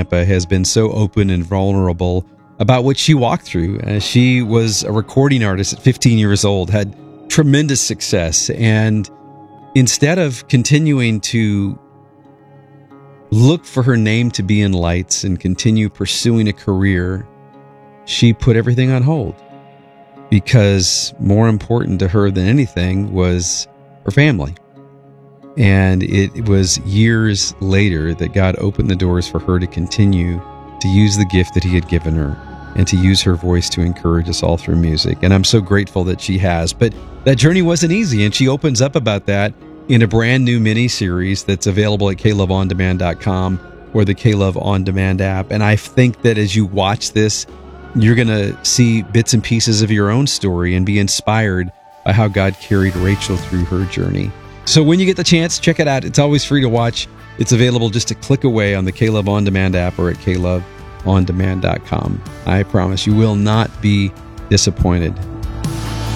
Tampa has been so open and vulnerable about what she walked through. She was a recording artist at 15 years old, had tremendous success, and instead of continuing to look for her name to be in lights and continue pursuing a career, she put everything on hold because more important to her than anything was her family. And it was years later that God opened the doors for her to continue to use the gift that he had given her and to use her voice to encourage us all through music. And I'm so grateful that she has. But that journey wasn't easy, and she opens up about that in a brand new mini-series that's available at kloveondemand.com or the K-Love On Demand app. And I think that as you watch this, you're going to see bits and pieces of your own story and be inspired by how God carried Rachel through her journey. So when you get the chance, check it out. It's always free to watch. It's available just a click away on the K-Love On Demand app or at kloveondemand.com. I promise you will not be disappointed.